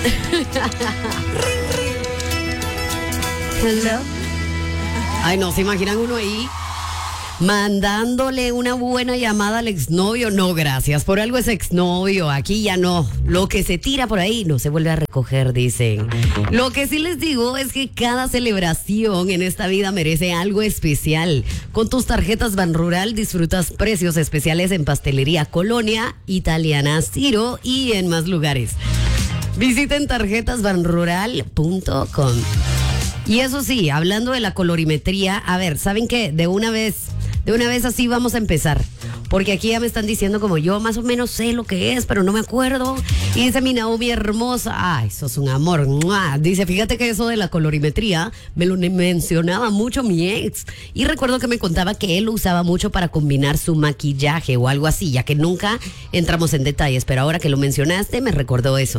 Hello. Ay, no, ¿se imaginan uno ahí mandándole una buena llamada al exnovio? No, gracias, por algo es exnovio, aquí ya no. Lo que se tira por ahí no se vuelve a recoger, dicen. Lo que sí les digo es que cada celebración en esta vida merece algo especial. Con tus tarjetas Banrural disfrutas precios especiales en Pastelería Colonia, Italiana Ciro y en más lugares. Visiten tarjetasbanrural.com. Y eso sí, hablando de la colorimetría, a ver, ¿saben qué? De una vez así vamos a empezar. Porque aquí ya me están diciendo como yo más o menos sé lo que es, pero no me acuerdo. Y dice mi Naomi hermosa, ay, sos un amor. ¡Mua! Dice, fíjate que eso de la colorimetría me lo mencionaba mucho mi ex. Y recuerdo que me contaba que él lo usaba mucho para combinar su maquillaje o algo así, ya que nunca entramos en detalles. Pero ahora que lo mencionaste, me recordó eso.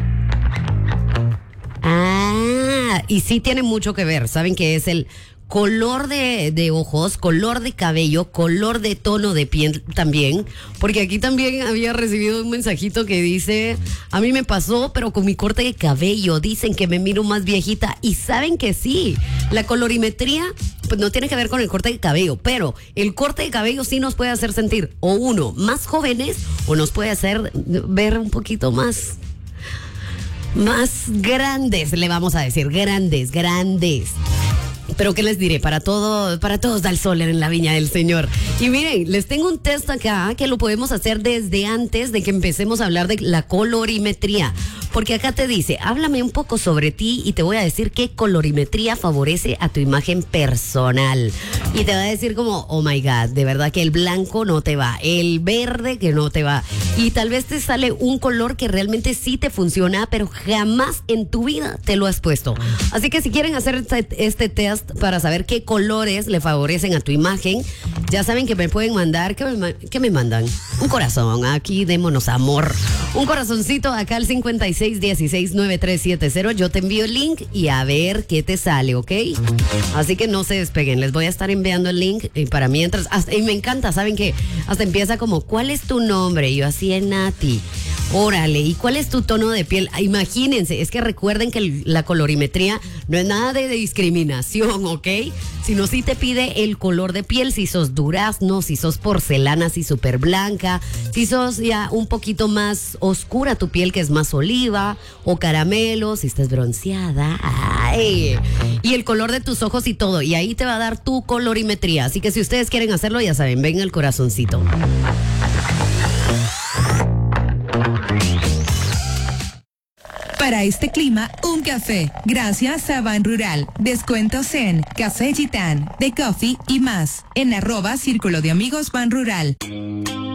Y sí tiene mucho que ver. Saben que es el color de ojos, color de cabello, color de tono de piel también. Porque aquí también había recibido un mensajito que dice, a mí me pasó, pero con mi corte de cabello. Dicen que me miro más viejita. Y saben que sí, la colorimetría pues no tiene que ver con el corte de cabello, pero el corte de cabello sí nos puede hacer sentir o uno más jóvenes o nos puede hacer ver un poquito más grandes, le vamos a decir, grandes. Pero ¿qué les diré? Para todos da el sol en la viña del Señor. Y miren, les tengo un test acá que lo podemos hacer desde antes de que empecemos a hablar de la colorimetría. Porque acá te dice, háblame un poco sobre ti y te voy a decir qué colorimetría favorece a tu imagen personal. Y te va a decir como, oh my God, de verdad que el blanco no te va, el verde que no te va. Y tal vez te sale un color que realmente sí te funciona, pero jamás en tu vida te lo has puesto. Así que si quieren hacer este test para saber qué colores le favorecen a tu imagen, ya saben que me pueden mandar, ¿qué me mandan? Un corazón, aquí démonos amor. Un corazoncito acá al 56169370. Yo te envío el link y a ver qué te sale, ¿ok? Así que no se despeguen, les voy a estar enviando el link y para mientras, y me encanta, ¿saben qué? Hasta empieza como, ¿cuál es tu nombre? Y yo así en Nati. Órale, ¿y cuál es tu tono de piel? Imagínense, es que recuerden que la colorimetría no es nada de discriminación, ¿ok? Sino sí te pide el color de piel, si sos durazno, si sos porcelana, si súper blanca, si sos ya un poquito más oscura tu piel, que es más oliva, o caramelo, si estás bronceada. ¡Ay! Y el color de tus ojos y todo, y ahí te va a dar tu colorimetría. Así que si ustedes quieren hacerlo, ya saben, ven el corazoncito. Para este clima, un café. Gracias a Banrural. Descuentos en Café Gitán, The Coffee y más. En @Círculo de Amigos Banrural.